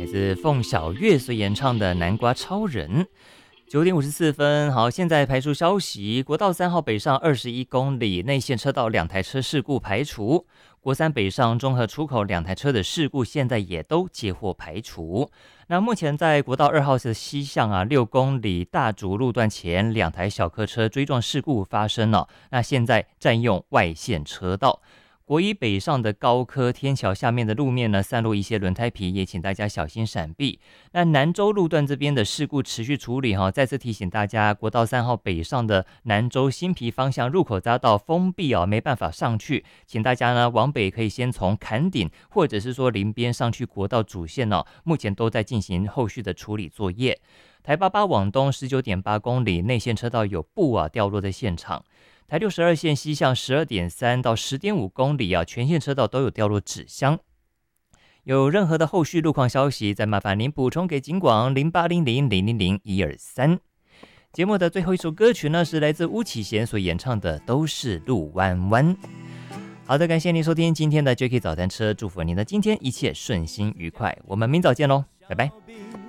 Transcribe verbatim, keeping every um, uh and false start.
来自凤小岳所演唱的《南瓜超人》。九点五十四分，好，现在排除消息，国道三号北上二十一公里，内线车道两台车事故排除；国三北上中和出口两台车的事故现在也都接获排除。那目前在国道二号的西向啊六公里大竹路段前，两台小客车追撞事故发生了，那现在占用外线车道。国一北上的高科天桥下面的路面呢，散落一些轮胎皮，也请大家小心闪避。那南州路段这边的事故持续处理哈，再次提醒大家，国道三号北上的南州新皮方向入口匝道封闭哦，没办法上去，请大家呢往北可以先从坎顶或者是说林边上去国道主线哦，目前都在进行后续的处理作业。台八八往东十九点八公里，内线车道有布啊掉落在现场。台六十二线西向十二点三到十点五公里啊，全线车道都有掉落纸箱。有任何的后续路况消息，再麻烦您补充给警广零八零零零零零一二三。节目的最后一首歌曲呢，是来自巫启贤所演唱的《都是路弯弯》。好的，感谢您收听今天的 J K 早餐车，祝福您的今天一切顺心愉快。我们明早见喽，拜拜。